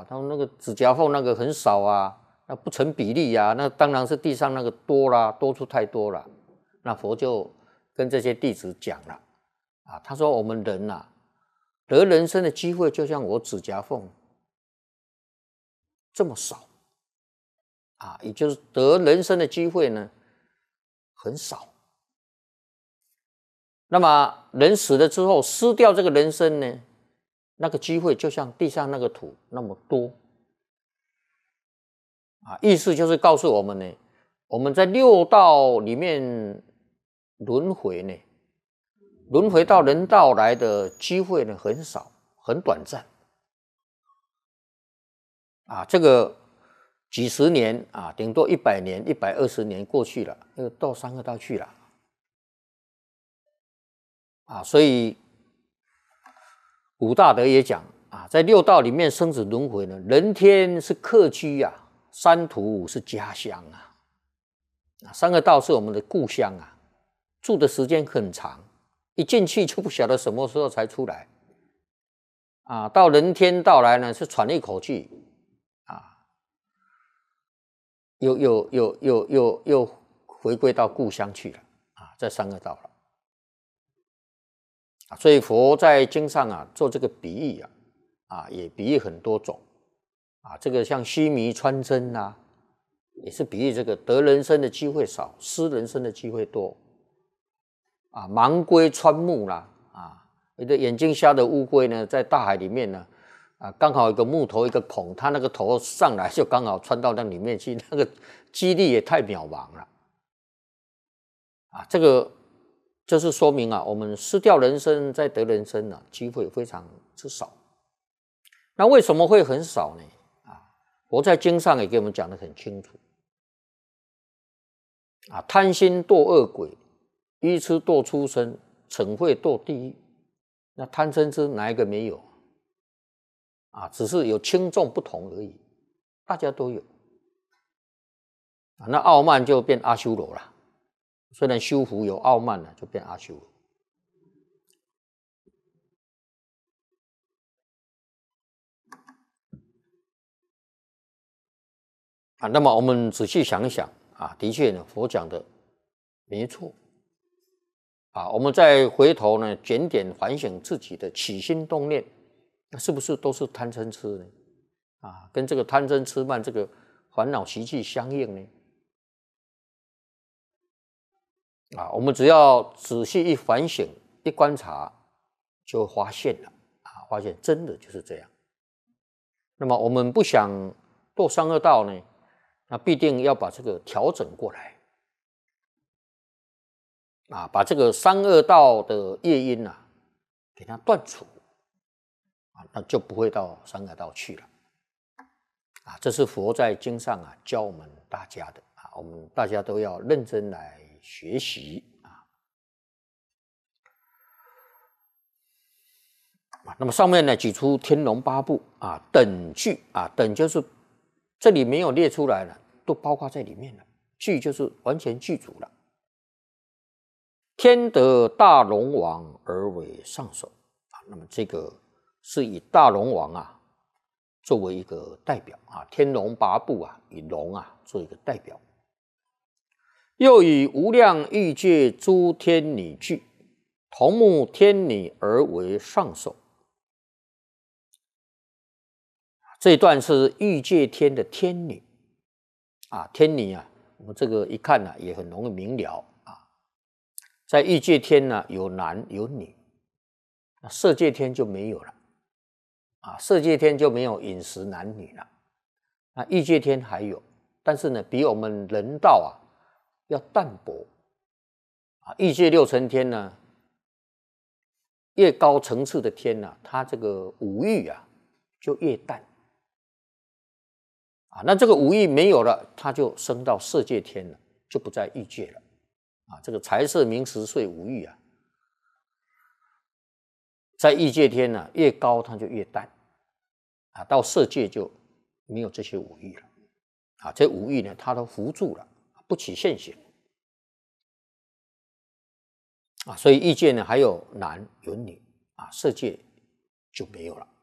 他说那个指甲缝那个很少啊，那不成比例啊，那当然是地上那个多啦，多出太多了。那佛就跟这些弟子讲了啊，他说我们人啊，得人生的机会就像我指甲缝这么少啊，也就是得人生的机会呢很少。那么人死了之后，失掉这个人生呢，那个机会就像地上那个土那么多啊，意思就是告诉我们呢，我们在六道里面轮回呢，轮回到人道来的机会呢很少，很短暂啊，这个几十年啊，顶多100年、120年过去了，又到三恶道去了啊，所以古大德也讲啊，在六道里面生死轮回呢，人天是客居啊，三途是家乡啊，三恶道是我们的故乡啊，住的时间很长，一进去就不晓得什么时候才出来啊，到人天道来呢是喘一口气啊，又回归到故乡去了啊，在三恶道了。所以佛在经上啊做这个比喻啊，也比喻很多种啊，这个像须弥穿针啊，也是比喻这个得人生的机会少，失人生的机会多啊。盲龟穿木啦啊，你的眼睛瞎的乌龟呢，在大海里面呢啊，刚好有个木头一个孔，它那个头上来就刚好穿到那里面去，那个几率也太渺茫了啊，这个。就是说明啊，我们失掉人生再得人生啊，机会非常之少。那为什么会很少呢？啊，佛在经上也给我们讲得很清楚。啊，贪心堕恶鬼，愚痴堕畜生，嗔恚堕地狱。那贪嗔痴哪一个没有？啊，只是有轻重不同而已，大家都有。啊，那傲慢就变阿修罗了。虽然修福有傲慢了，就变阿修罗啊。那么我们仔细想一想啊，的确呢，佛讲的没错啊。我们再回头呢，检点反省自己的起心动念，那是不是都是贪嗔痴呢？啊，跟这个贪嗔痴慢这个烦恼习气相应呢？啊，我们只要仔细一反省、一观察，就会发现了啊，发现真的就是这样。那么我们不想堕三恶道呢，那必定要把这个调整过来啊，把这个三恶道的业因啊，给它断除啊，那就不会到三恶道去了啊。这是佛在经上啊教我们大家的啊，我们大家都要认真来学习啊。那么上面呢举出天龙八部啊等句啊，等就是这里没有列出来了，都包括在里面了。句就是完全具足了。天得大龙王而为上首啊，那么这个是以大龙王啊作为一个代表啊，天龙八部啊以龙啊做一个代表，又以无量欲界诸天女具，同目天女而为上首。这一段是欲界天的天女啊，天女啊，我们这个一看呢、也很容易明了啊。在欲界天呢，有男有女，那色界天就没有了啊，色界天就没有饮食男女了。那欲界天还有，但是呢，比我们人道啊要淡薄啊。欲界六层天呢，越高层次的天呢、它这个五欲啊就越淡。啊，那这个五欲没有了，它就升到色界天了，就不在欲界了。啊，这个财色名食睡五欲啊，在欲界天呢、越高它就越淡。啊，到色界就没有这些五欲了。啊，这五欲呢，它都伏住了，不起现行。啊，所以欲界呢还有男有女啊，色界就没有了。